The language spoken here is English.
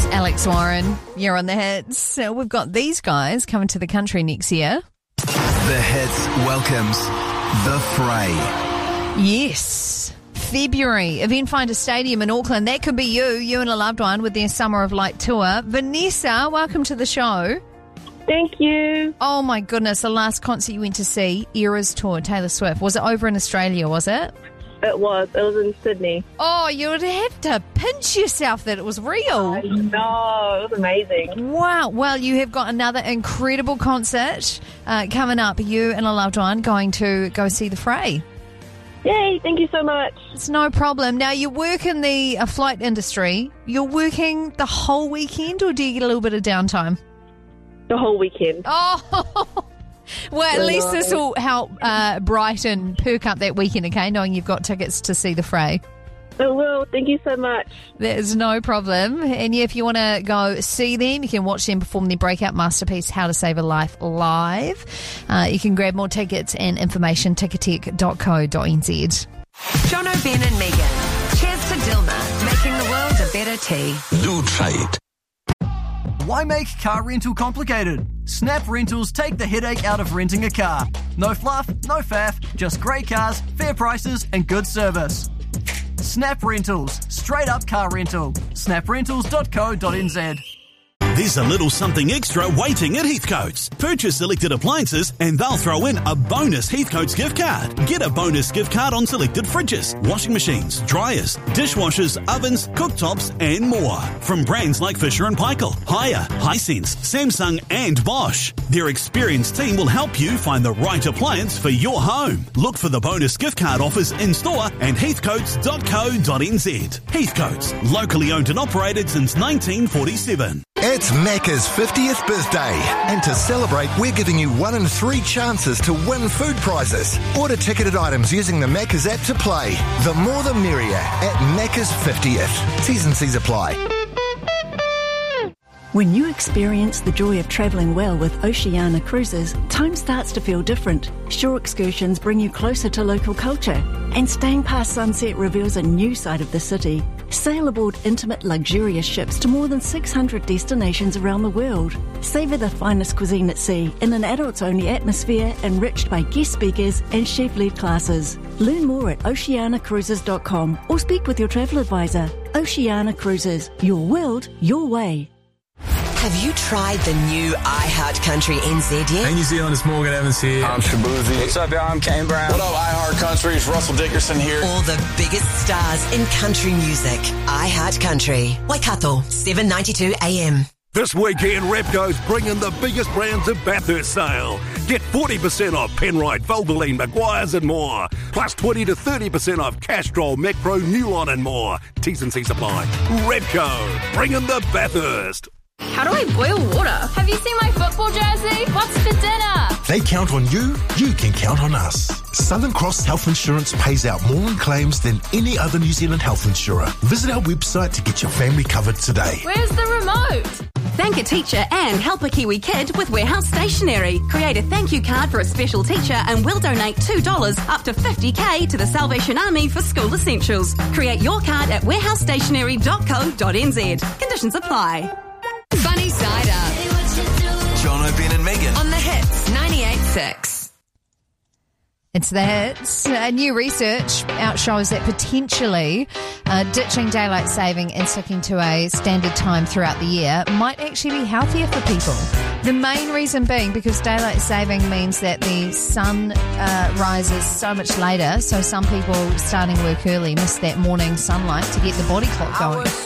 Alex Warren, you're on the hits. So we've got these guys coming to the country next year. The Hits welcomes The Fray. Yes. February, Event Finder Stadium in Auckland. That could be you and a loved one with their Summer of Light tour. Vanessa, welcome to the show. Thank you. Oh my goodness, the last concert you went to see, Eras Tour, Taylor Swift. Was it over in Australia, was it? It was in Sydney. Oh, you would have to pinch yourself that it was real. I know, it was amazing. Wow. Well, you have got another incredible concert coming up. You and a loved one going to go see The Fray. Yay, thank you so much. It's no problem. Now, you work in the flight industry. You're working the whole weekend, or do you get a little bit of downtime? The whole weekend. Oh, well, at least this will help brighten, perk up that weekend, okay, knowing you've got tickets to see The Fray. It will. Thank you so much. There's no problem. And yeah, if you want to go see them, you can watch them perform their breakout masterpiece, How to Save a Life, live. You can grab more tickets and information, ticketek.co.nz. Jono, Ben and Megan. Cheers to Dilma, making the world a better tea. Do trade. Why make car rental complicated? Snap Rentals take the headache out of renting a car. No fluff, no faff, just great cars, fair prices and good service. Snap Rentals, straight up car rental. snaprentals.co.nz. There's a little something extra waiting at Heathcote's. Purchase selected appliances and they'll throw in a bonus Heathcote's gift card. Get a bonus gift card on selected fridges, washing machines, dryers, dishwashers, ovens, cooktops and more. From brands like Fisher & Paykel, Haier, Hisense, Samsung and Bosch. Their experienced team will help you find the right appliance for your home. Look for the bonus gift card offers in store and heathcotes.co.nz. Heathcote's, locally owned and operated since 1947. It's Macca's 50th birthday, and to celebrate, we're giving you 1 in 3 chances to win food prizes. Order ticketed items using the Macca's app to play. The more the merrier at Macca's 50th. T's and C's apply. When you experience the joy of travelling well with Oceania Cruises, time starts to feel different. Shore excursions bring you closer to local culture, and staying past sunset reveals a new side of the city. Sail aboard intimate, luxurious ships to more than 600 destinations around the world. Savour the finest cuisine at sea in an adults-only atmosphere enriched by guest speakers and chef-led classes. Learn more at oceanacruises.com or speak with your travel advisor. Oceania Cruises, your world, your way. Have you tried the new iHeart Country NZ yet? Hey New Zealand, it's Morgan Evans here. I'm Shabuzi. What's up, y'all? I'm Kane Brown. What up, iHeart Country? It's Russell Dickerson here. All the biggest stars in country music. iHeart Country. Waikato, 7:92 AM. This weekend, Repco's bringing the biggest brands of Bathurst sale. Get 40% off Penrite, Valvoline, Maguire's and more. Plus 20 to 30% off Castrol, Mecpro, Newlon and more. T's and C's apply. Repco, bringing the Bathurst. How do I boil water? Have you seen my football jersey? What's for dinner? They count on you, you can count on us. Southern Cross Health Insurance pays out more in claims than any other New Zealand health insurer. Visit our website to get your family covered today. Where's the remote? Thank a teacher and help a Kiwi kid with Warehouse Stationery. Create a thank you card for a special teacher and we'll donate $2 up to $50,000 to the Salvation Army for school essentials. Create your card at warehousestationery.co.nz. Conditions apply. Funny Side Up. Jono, Ben and Megan. On the hits, 98.6. It's the hits. New research out shows that potentially ditching daylight saving and sticking to a standard time throughout the year might actually be healthier for people. The main reason being because daylight saving means that the sun rises so much later, so some people starting work early miss that morning sunlight to get the body clock going.